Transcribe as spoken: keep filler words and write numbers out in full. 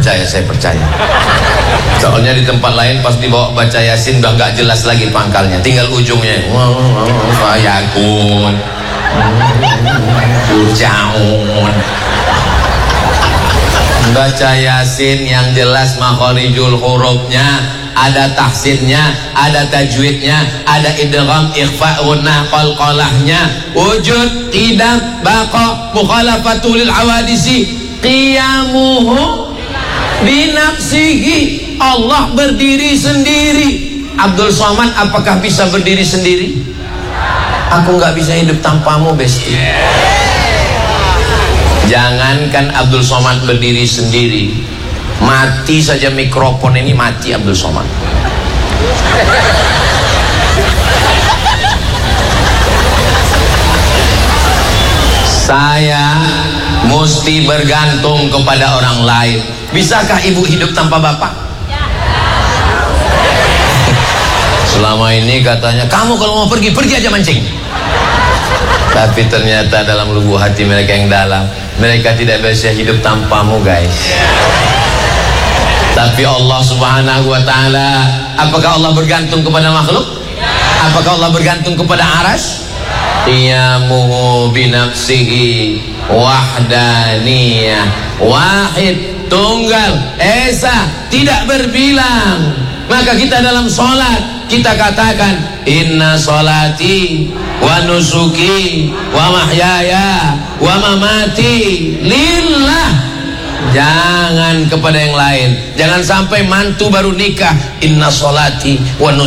percaya, saya percaya. Soalnya di tempat lain pas dibawa baca Yasin udah nggak jelas lagi pangkalnya, tinggal ujungnya. Fayakun, turjaun. Baca Yasin yang jelas makharijul hurufnya, ada tahsinnya, ada tajwidnya, ada idgham, ikhfa, gunnah, qalqalahnya, wujud, qidam, baqa, mukhalafatul awadisi, qiyamuhu binafsihi. Allah berdiri sendiri. Abdul Somad apakah bisa berdiri sendiri? Aku nggak bisa hidup tanpamu, Besti. Jangankan Abdul Somad berdiri sendiri, mati saja mikrofon ini mati Abdul Somad. Saya mesti bergantung kepada orang lain. Bisakah ibu hidup tanpa bapak? Selama ini katanya kamu kalau mau pergi pergi aja mancing. Tapi ternyata dalam lubuk hati mereka yang dalam, mereka tidak bisa hidup tanpamu, guys. Tapi Allah Subhanahu wa ta'ala, apakah Allah bergantung kepada makhluk? Apakah Allah bergantung kepada aras? Qiyamuhu binafsihi wahdaniyah, wahid, tunggal, esa, tidak berbilang. Maka kita dalam sholat kita katakan inna sholati wa nusuki wa mahyaya wa mamati lillah. Jangan kepada yang lain. Jangan sampai mantu baru nikah inna sholati wa nusuki